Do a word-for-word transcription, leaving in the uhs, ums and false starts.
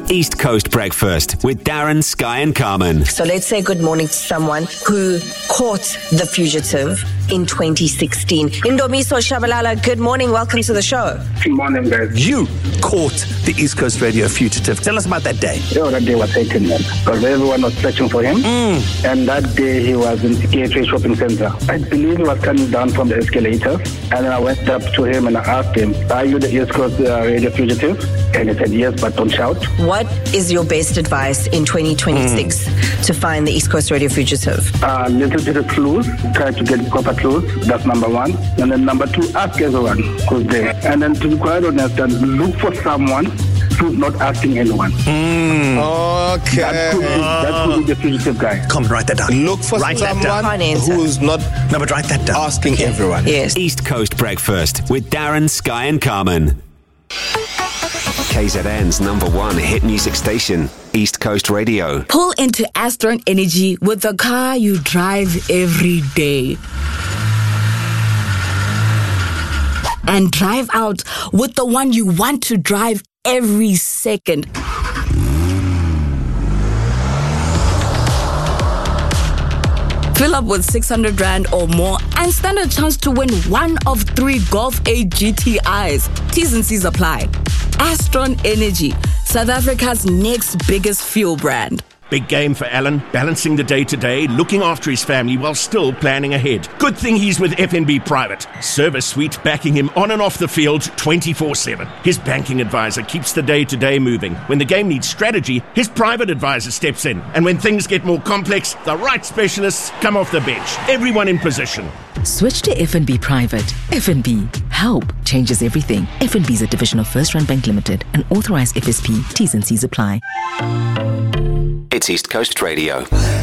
East Coast Breakfast with Darren, Sky and Carmen. So let's say good morning to someone who caught the fugitive in twenty sixteen. Indomiso Shabalala, good morning. Welcome to the show. Good morning, guys. You caught the East Coast Radio fugitive. Tell us about that day. Yeah, that day was taken, man. Because everyone was searching for him. Mm. And that day he was in the Gateway Shopping Center. I believe he was coming down from the escalator. And then I went up to him and I asked him, are you the East Coast uh, Radio fugitive? And he said, yes, but don't shout. What is your best advice in twenty twenty-six mm. to find the East Coast Radio fugitive? A uh, little bit of clues. Try to get proper clues. That's number one. And then number two, ask everyone who's there. And then to be quite honest, then look for someone who's not asking anyone. Mm. Okay. That could, be, that could be the fugitive guy. Come, write that down. Look for write someone who's not no, but write that down. asking everyone. Yes. East Coast Breakfast with Darren, Sky and Carmen. K Z N's number one hit music station, East Coast Radio. Pull into Astron Energy with the car you drive every day. And drive out with the one you want to drive every second. Fill up with six hundred rand or more and stand a chance to win one of three Golf eight G T Is. T's and C's apply. Astron Energy, South Africa's next biggest fuel brand. Big game for Alan, balancing the day-to-day, looking after his family while still planning ahead. Good thing he's with F N B Private. Service suite backing him on and off the field twenty-four seven. His banking advisor keeps the day-to-day moving. When the game needs strategy, his private advisor steps in. And when things get more complex, the right specialists come off the bench. Everyone in position. Switch to F N B Private. F N B. Help changes everything. F N B is a division of First Rand Bank Limited, an authorized F S P. T's and C's apply. It's East Coast Radio.